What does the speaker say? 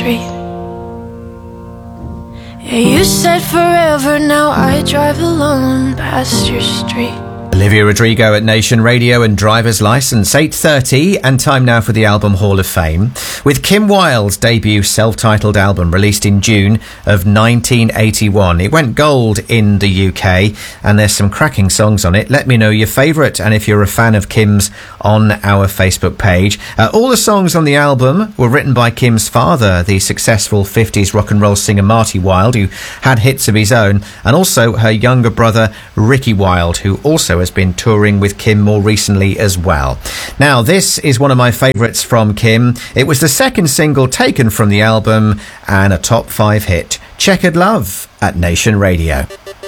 street. Yeah, you said forever, now I drive alone past your street. Olivia Rodrigo at Nation Radio and Driver's License, 8:30, and time now for the Album Hall of Fame. With Kim Wilde's debut self-titled album released in June of 1981. It went gold in the UK, and there's some cracking songs on it. Let me know your favourite, and if you're a fan of Kim's, on our Facebook page. All the songs on the album were written by Kim's father, the successful 50s rock and roll singer Marty Wilde, who had hits of his own, and also her younger brother Ricky Wilde, who also has been touring with Kim more recently as well. Now, this is one of my favourites from Kim. It was the second single taken from the album and a top 5 hit. Checkered Love at Nation Radio.